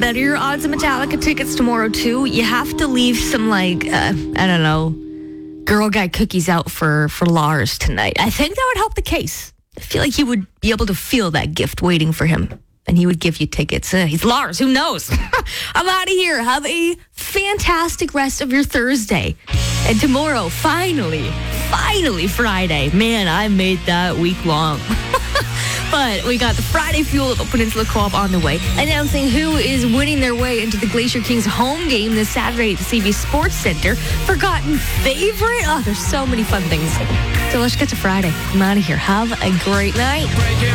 better your odds of Metallica tickets tomorrow, too, you have to leave some, I don't know, Girl Guide cookies out for Lars tonight. I think that would help the case. I feel like he would be able to feel that gift waiting for him. And he would give you tickets. He's Lars. Who knows? I'm out of here. Have a fantastic rest of your Thursday. And tomorrow, finally Friday. Man, I made that week long. But we got the Friday Fuel at Peninsula Co-op on the way, announcing who is winning their way into the Glacier Kings home game this Saturday at the CB Sports Center. Forgotten favorite? Oh, there's so many fun things. So let's get to Friday. I'm out of here. Have a great night.